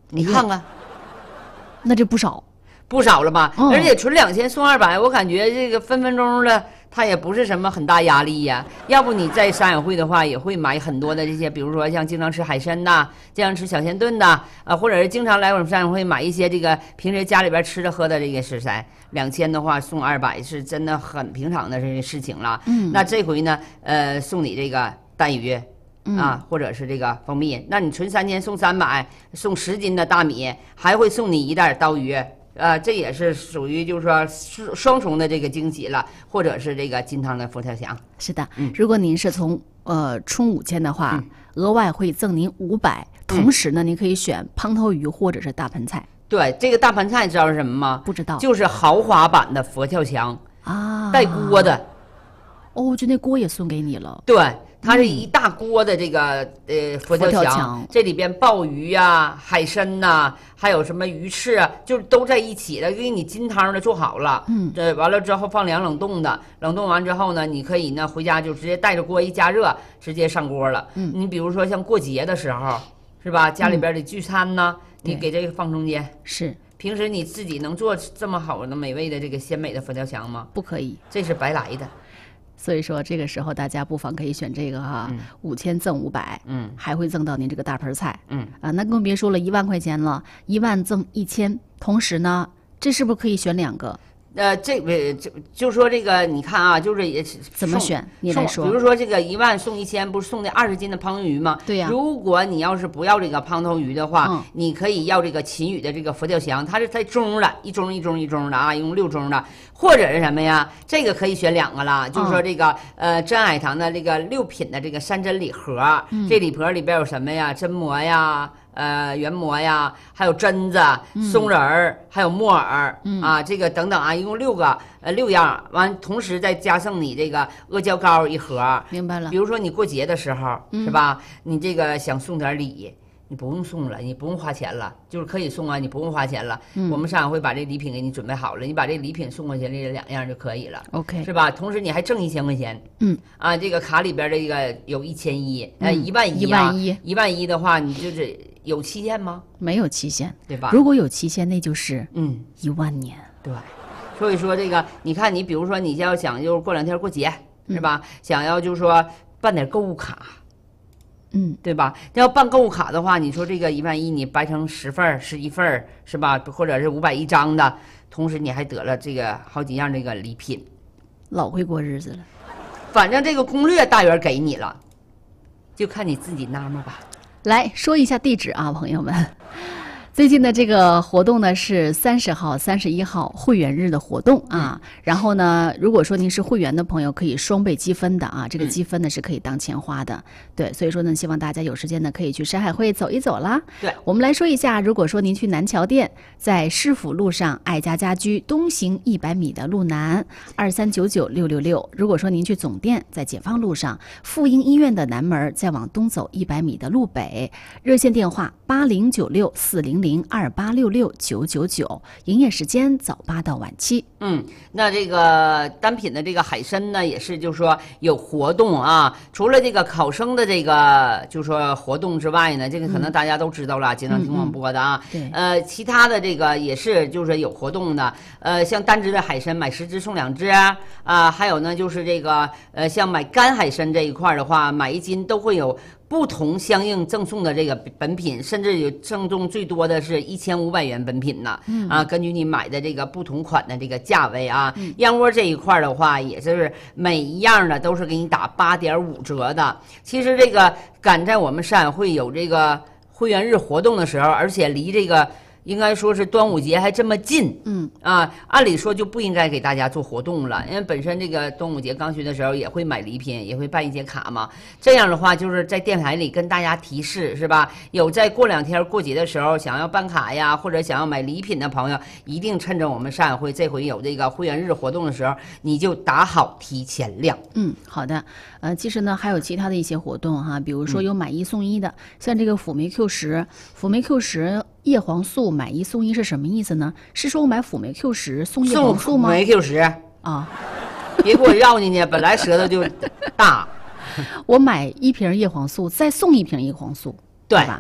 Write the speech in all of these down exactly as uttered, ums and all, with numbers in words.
你看看， 那这不少。 不少了吧？ 嗯、 而且存两千送二百，我感觉这个分分钟的，它也不是什么很大压力呀。要不你在山友会的话，也会买很多的这些，比如说像经常吃海参呐，经常吃小鲜炖呐，啊，或者是经常来我们山友会买一些这个平时家里边吃的喝的这个食材。两千的话送二百，是真的很平常的这事情了。 嗯， 那这回呢，呃，送你这个带鱼。啊，或者是这个蜂蜜，那你存三千送三百，送十斤的大米，还会送你一袋刀鱼。呃，这也是属于就是说双重的这个惊喜了，或者是这个金汤的佛跳墙。 是的， 嗯、 如果您是从呃充五千的话、 嗯， 额外会赠您五百，同时呢，您可以选胖头鱼或者是大盆菜。 对，这个大盆菜知道是什么吗？ 不知道， 就是豪华版的佛跳墙啊， 带锅的。 哦，就那锅也送给你了。 对。它是一大锅的这个、嗯、呃佛跳墙， 佛跳墙这里边鲍鱼呀、啊、海参呐、啊，还有什么鱼翅啊，就是都在一起的，给你金汤的做好了。 嗯， 这完了之后放凉冷冻的，冷冻完之后呢，你可以呢回家就直接带着锅一加热，直接上锅了。 嗯， 你比如说像过节的时候，是吧？家里边的聚餐呢， 嗯、 你给这个放中间。 是。 平时你自己能做这么好的美味的这个鲜美的佛跳墙吗？ 不可以， 这是白来的。 所以说这个时候大家不妨可以选这个哈， 嗯、 五千赠五百， 嗯， 还会赠到您这个大盆菜， 嗯啊，那更别说了，一万块钱了，一万赠一千，同时呢，这是不是可以选两个？ 呃，这个就就说这个，你看啊，就是也怎么选？你来说。 比如说这个一万送一千，不是送那二十斤的胖头鱼吗？ 对呀、啊。 如果你要是不要这个胖头鱼的话， 嗯、 你可以要这个秦宇的这个佛跳墙，它是带盅的，一盅一盅一盅的啊，一共六盅的，或者是什么呀？这个可以选两个了，就是说这个、嗯、呃真海棠的这个六品的这个山珍礼盒， 嗯、 这礼盒里边有什么呀？榛蘑呀。呃，原蘑呀，还有榛子、松仁儿、嗯，还有木耳、 嗯、 啊，这个等等啊，一共六个，呃，六样。完，同时再加上你这个阿胶糕一盒。 明白了。 比如说你过节的时候， 嗯、 是吧？你这个想送点礼，你不用送了，你不用花钱了，就是可以送啊，你不用花钱了。 嗯、 我们商场会把这礼品给你准备好了，你把这礼品送过去，这两样就可以了。 OK， 是吧？同时你还挣一千块钱。 嗯。 啊，这个卡里边这个有一千一，呃，一万一、啊， 一万一， 一万一的话，你就是。有期限吗？ 没有期限， 对吧？ 如果有期限，那就是嗯一万年。 对，所以说这个，你看，你比如说你要想就是过两天过节，是吧？ 嗯、 想要就是说办点购物卡， 嗯， 对吧？要办购物卡的话，你说这个一万一，你掰成十份、十一份，是吧？或者是五百一张的，同时你还得了这个好几样这个礼品， 老会过日子了。 反正这个攻略大元给你了，就看你自己纳闷吧。 来说一下地址啊，朋友们。最近的这个活动呢是三十号、三十一号会员日的活动啊。嗯、然后呢，如果说您是会员的朋友，可以双倍积分的啊。这个积分呢是可以当钱花的。嗯、对，所以说呢，希望大家有时间呢可以去山海会走一走啦。 对， 我们来说一下，如果说您去南桥店，在市府路上爱家家居东行一百米的路南二三九九六六六。如果说您去总店，在解放路上妇婴医院的南门，再往东走一百米的路北。热线电话八零九六四零零二八六六九九九，营业时间早八到晚七。 嗯，那这个单品的这个海参呢，也是就是说有活动啊。除了这个考生的这个就是说活动之外呢，这个可能大家都知道了，嗯、经常听广播的啊。 嗯嗯、 呃，其他的这个也是就是有活动的。呃，像单只的海参买十只送两只啊，啊，还有呢就是这个呃，像买干海参这一块的话，买一斤都会有不同相应赠送的这个本品，甚至有赠送最多的是一千五百元本品呢。 嗯啊，根据你买的这个不同款的这个价位啊， 嗯、 燕窝这一块的话，也是每一样的都是给你打八点五折的。其实这个赶在我们山海会有这个会员日活动的时候，而且离这个应该说是端午节还这么近， 嗯啊，按理说就不应该给大家做活动了，因为本身这个端午节刚去的时候也会买礼品，也会办一些卡嘛。这样的话，就是在电台里跟大家提示，是吧？有在过两天过节的时候想要办卡呀，或者想要买礼品的朋友，一定趁着我们山海会这回有这个会员日活动的时候，你就打好提前量。 嗯，好的。呃，其实呢还有其他的一些活动哈，比如说有买一送一的，嗯、像这个辅酶 Q 十，辅酶 Q 十。叶黄素买一送一是什么意思呢？是说我买辅酶 Q 十送叶黄素吗？ 送辅酶 Q 十啊， 别给我绕进去，本来舌头就大。 我买一瓶叶黄素，再送一瓶叶黄素， 对对吧？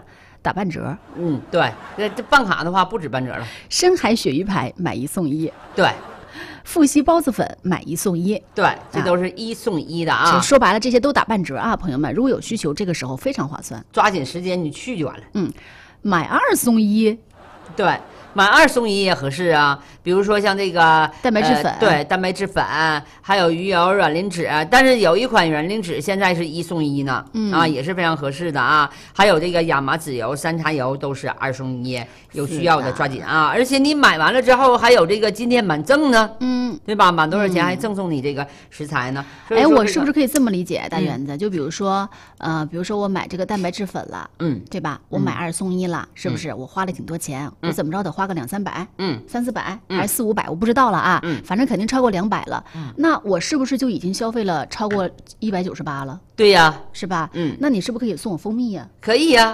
打半折。 嗯，对，这这办卡的话不止半折了。 深海鳕鱼排买一送一， 对， 富硒孢子粉买一送一， 对，这都是一送一的啊。 其实说白了，这些都打半折啊，朋友们，如果有需求，这个时候非常划算， 抓紧时间你去就完了。 嗯，买二送一， 对。买二送一也合适啊，比如说像这个蛋白质粉， 呃、对，蛋白质粉，还有鱼油、软磷脂，但是有一款软磷脂现在是一送一呢，嗯、啊，也是非常合适的啊。还有这个亚麻籽油、山茶油都是二送一，有需要的抓紧啊。而且你买完了之后还有这个今天满赠呢，嗯，对吧？满多少钱还赠送你这个食材呢？ 哎、这个，我是不是可以这么理解，大圆子？嗯、就比如说，呃，比如说我买这个蛋白质粉了，嗯，对吧？我买二送一了，嗯、是不是？我花了挺多钱，嗯、我怎么着得花个两三百，嗯，三四百、嗯、还是四五百，我不知道了啊，嗯，反正肯定超过两百了。嗯，那我是不是就已经消费了超过一百九十八了？ 对呀， 是吧？嗯，那你是不是可以送我蜂蜜呀？ 可以呀。